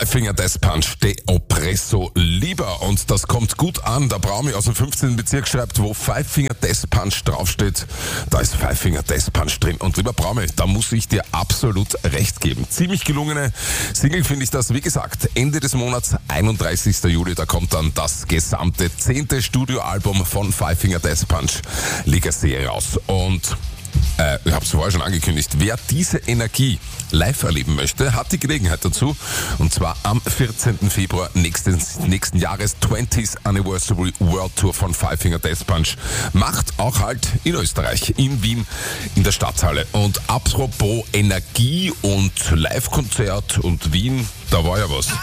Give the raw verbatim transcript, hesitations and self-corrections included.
Five Finger Death Punch, De Oppresso Liber. Und das kommt gut an. Der Braumi aus dem fünfzehnten Bezirk schreibt, wo Five Finger Death Punch draufsteht, da ist Five Finger Death Punch drin. Und lieber Braumi, da muss ich dir absolut recht geben. Ziemlich gelungene Single finde ich das. Wie gesagt, Ende des Monats, einunddreißigsten Juli, da kommt dann das gesamte zehnte Studioalbum von Five Finger Death Punch, Legacy, raus. Und Äh, ich habe es vorher schon angekündigt, wer diese Energie live erleben möchte, hat die Gelegenheit dazu. Und zwar am vierzehnten Februar nächsten, nächsten Jahres, twentieth Anniversary World Tour von Five Finger Death Punch. Macht auch halt in Österreich, in Wien, in der Stadthalle. Und apropos Energie und Live-Konzert und Wien, da war ja was.